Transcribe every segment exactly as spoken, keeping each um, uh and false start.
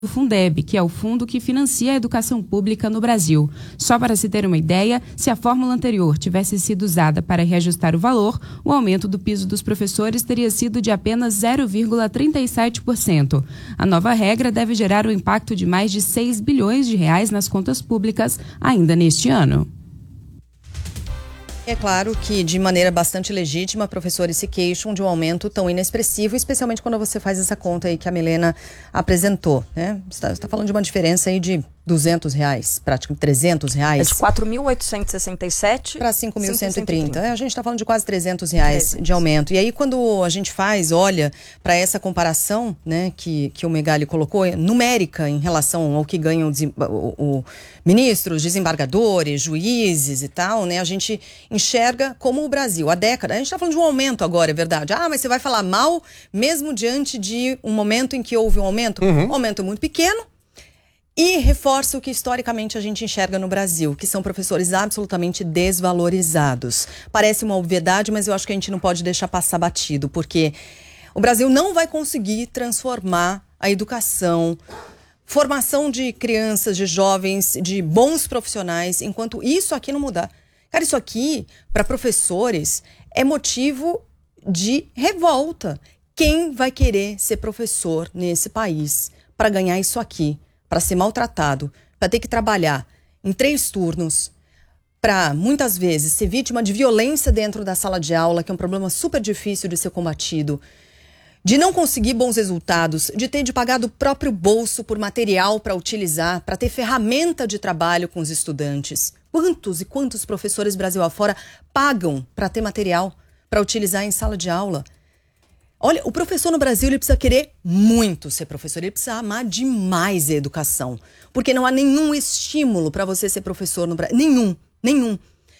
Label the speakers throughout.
Speaker 1: do Fundeb, que é o fundo que financia a educação pública no Brasil. Só para se ter uma ideia, se a fórmula anterior tivesse sido usada para reajustar o valor, o aumento do piso dos professores teria sido de apenas zero vírgula trinta e sete por cento. A nova regra deve gerar um impacto de mais de seis bilhões de reais nas contas públicas ainda neste ano.
Speaker 2: É claro que, de maneira bastante legítima, professores se queixam de um aumento tão inexpressivo, especialmente quando você faz essa conta aí que a Milena apresentou, né? Você está falando de uma diferença aí de duzentos reais, praticamente trezentos reais.
Speaker 3: É de quatro mil oitocentos e sessenta e sete
Speaker 2: para cinco mil cento e trinta. É, a gente está falando de quase trezentos reais de aumento. E aí, quando a gente faz, olha para essa comparação, né, que, que o Megali colocou, numérica em relação ao que ganham o, o, ministros, desembargadores, juízes e tal, né, a gente enxerga como o Brasil, a década. A gente está falando de um aumento agora, é verdade. Ah, mas você vai falar mal mesmo diante de um momento em que houve um aumento?
Speaker 4: Uhum.
Speaker 2: Um aumento muito pequeno. E reforça o que historicamente a gente enxerga no Brasil, que são professores absolutamente desvalorizados. Parece uma obviedade, mas eu acho que a gente não pode deixar passar batido, porque o Brasil não vai conseguir transformar a educação, formação de crianças, de jovens, de bons profissionais, enquanto isso aqui não mudar. Cara, isso aqui, para professores, é motivo de revolta. Quem vai querer ser professor nesse país para ganhar isso aqui? Para ser maltratado, para ter que trabalhar em três turnos, para muitas vezes ser vítima de violência dentro da sala de aula, que é um problema super difícil de ser combatido, de não conseguir bons resultados, de ter de pagar do próprio bolso por material para utilizar, para ter ferramenta de trabalho com os estudantes. Quantos e quantos professores Brasil afora pagam para ter material para utilizar em sala de aula? Olha, o professor no Brasil, ele precisa querer muito ser professor, ele precisa amar demais a educação, porque não há nenhum estímulo para você ser professor no Brasil, nenhum, nenhum.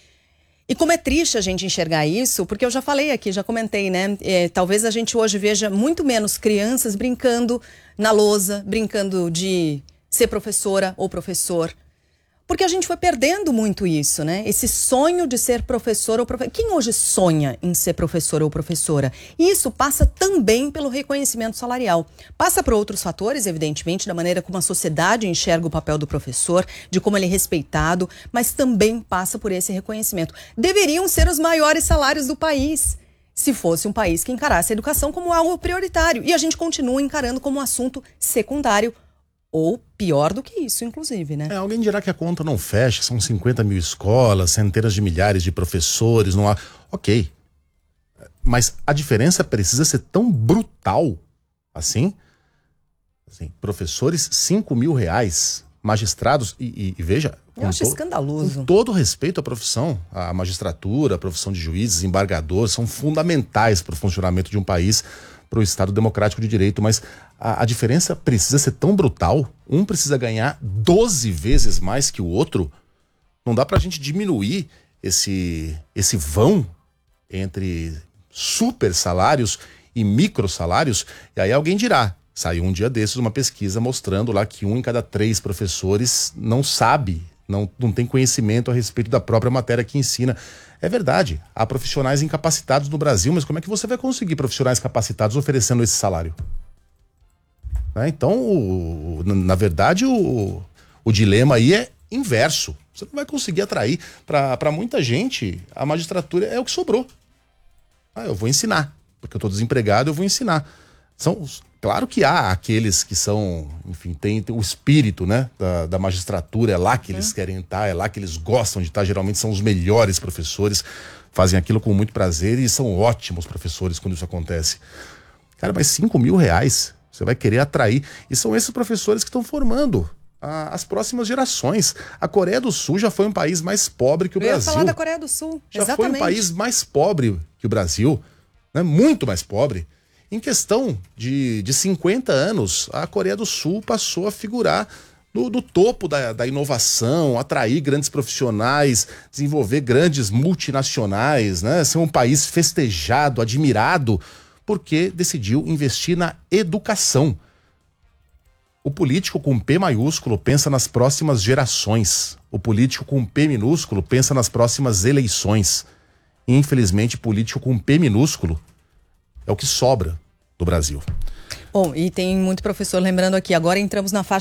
Speaker 2: E como é triste a gente enxergar isso, porque eu já falei aqui, já comentei, né, é, talvez a gente hoje veja muito menos crianças brincando na lousa, brincando de ser professora ou professor, porque a gente foi perdendo muito isso, né? Esse sonho de ser professor ou professora. Quem hoje sonha em ser professor ou professora? E isso passa também pelo reconhecimento salarial. Passa por outros fatores, evidentemente, da maneira como a sociedade enxerga o papel do professor, de como ele é respeitado, mas também passa por esse reconhecimento. Deveriam ser os maiores salários do país, se fosse um país que encarasse a educação como algo prioritário. E a gente continua encarando como um assunto secundário, ou pior do que isso, inclusive, né?
Speaker 4: É, alguém dirá que a conta não fecha, são cinquenta mil escolas, centenas de milhares de professores, não há... Ok. Mas a diferença precisa ser tão brutal assim? assim professores, cinco mil reais, magistrados, e, e, e veja...
Speaker 2: Eu acho escandaloso.
Speaker 4: Com todo respeito à profissão, a magistratura, a profissão de juízes, desembargadores, são fundamentais para o funcionamento de um país, para o Estado Democrático de Direito, mas a, a diferença precisa ser tão brutal, um precisa ganhar doze vezes mais que o outro, não dá pra gente diminuir esse, esse vão entre super salários e micro salários, e aí alguém dirá, saiu um dia desses uma pesquisa mostrando lá que um em cada três professores não sabe, não, não tem conhecimento a respeito da própria matéria que ensina. É verdade, há profissionais incapacitados no Brasil, mas como é que você vai conseguir profissionais capacitados oferecendo esse salário? Né? Então, o, na verdade, o, o dilema aí é inverso. Você não vai conseguir atrair. Para muita gente, a magistratura é o que sobrou. Ah, eu vou ensinar, porque eu estou desempregado, eu vou ensinar. São, claro que há aqueles que são, enfim, tem o espírito, né, da, da magistratura, é lá que eles querem estar, é lá que eles gostam de estar, geralmente são os melhores professores, fazem aquilo com muito prazer e são ótimos professores quando isso acontece. Cara, mas cinco mil reais, você vai querer atrair, e são esses professores que estão formando a, as próximas gerações. A Coreia do Sul já foi um país mais pobre que o
Speaker 2: Eu ia
Speaker 4: Brasil.
Speaker 2: falar da Coreia do Sul,
Speaker 4: já
Speaker 2: exatamente.
Speaker 4: foi um país mais pobre que o Brasil, né, muito mais pobre. Em questão de, de cinquenta anos, a Coreia do Sul passou a figurar no, no topo da, da inovação, atrair grandes profissionais, desenvolver grandes multinacionais, né? Ser um país festejado, admirado, porque decidiu investir na educação. O político com P maiúsculo pensa nas próximas gerações. O político com P minúsculo pensa nas próximas eleições. E, infelizmente, político com P minúsculo é o que sobra do Brasil.
Speaker 2: Bom, e tem muito professor lembrando aqui, agora entramos na faixa